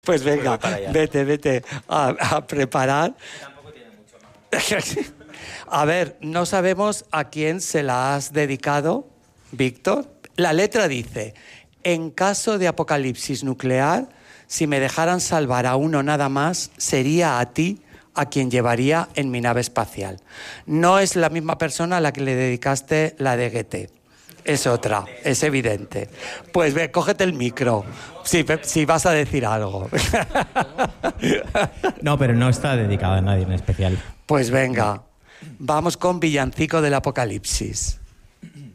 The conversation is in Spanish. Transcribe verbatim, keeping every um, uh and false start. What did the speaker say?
Pues venga, Pues vete, vete a, a preparar. Tampoco tiene mucho más. A ver, no sabemos a quién se la has dedicado, Víctor. La letra dice, en caso de apocalipsis nuclear, si me dejaran salvar a uno nada más, sería a ti a quien llevaría en mi nave espacial. No es la misma persona a la que le dedicaste la de Goethe. Es otra, es evidente. Pues ve, cógete el micro, si, si vas a decir algo. No, pero no está dedicada a nadie en especial. Pues venga, vamos con Villancico del Apocalipsis.